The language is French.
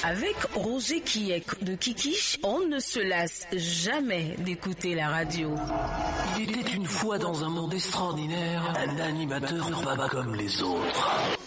Avec Roger Kiek de Kikish, on ne se lasse jamais d'écouter la radio. Il était une fois dans un monde extraordinaire, un animateur pas comme les autres.